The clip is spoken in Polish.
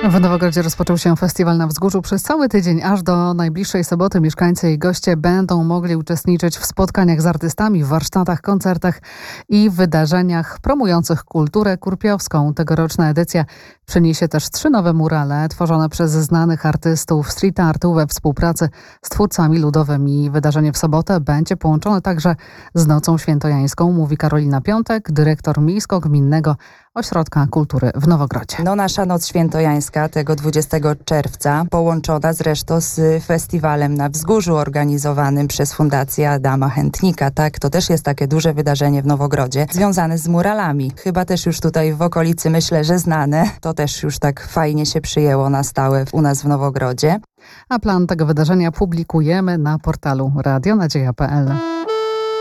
W Nowogrodzie rozpoczął się festiwal na Wzgórzu. Przez cały tydzień, aż do najbliższej soboty, mieszkańcy i goście będą mogli uczestniczyć w spotkaniach z artystami, w warsztatach, koncertach i wydarzeniach promujących kulturę kurpiowską. Tegoroczna edycja przyniesie też 3 nowe murale tworzone przez znanych artystów street artu we współpracy z twórcami ludowymi. Wydarzenie w sobotę będzie połączone także z Nocą Świętojańską, mówi Karolina Piątek, dyrektor Miejsko-Gminnego Ośrodka Kultury w Nowogrodzie. Nasza Noc Świętojańska tego 20 czerwca, połączona zresztą z festiwalem na Wzgórzu organizowanym przez Fundację Adama Chętnika. Tak, to też jest takie duże wydarzenie w Nowogrodzie, związane z muralami. Chyba też już tutaj w okolicy, myślę, że znane. To też już tak fajnie się przyjęło na stałe u nas w Nowogrodzie. A plan tego wydarzenia publikujemy na portalu radionadzieja.pl.